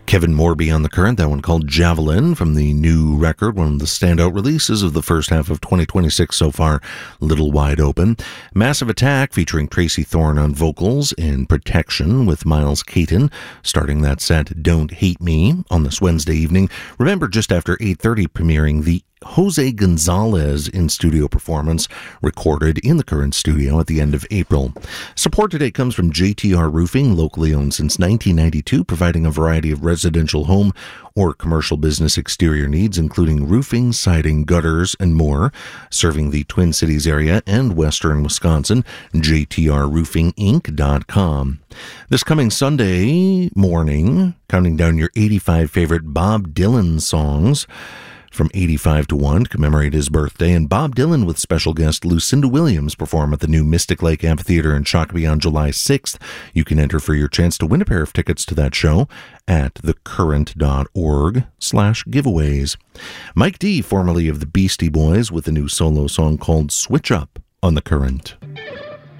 Kevin Morby on The Current, that one called Javelin from the new record, one of the standout releases of the first half of 2026 so far, Little Wide Open. Massive Attack featuring Tracy Thorn on vocals and Protection with Miles Caton, starting that set Don't Hate Me on this Wednesday evening. Remember, just after 8:30 premiering the Jose Gonzalez in-studio performance recorded in the Current studio at the end of April. Support today comes from JTR Roofing, locally owned since 1992, providing a variety of residential home or commercial business exterior needs, including roofing, siding, gutters, and more. Serving the Twin Cities area and western Wisconsin, jtrroofinginc.com. This coming Sunday morning, counting down your 85 favorite Bob Dylan songs from 85 to 1 to commemorate his birthday, and Bob Dylan with special guest Lucinda Williams perform at the new Mystic Lake Amphitheater in Shakopee on July 6th. You can enter for your chance to win a pair of tickets to that show at thecurrent.org/giveaways. Mike D, formerly of the Beastie Boys, with a new solo song called Switch Up on The Current.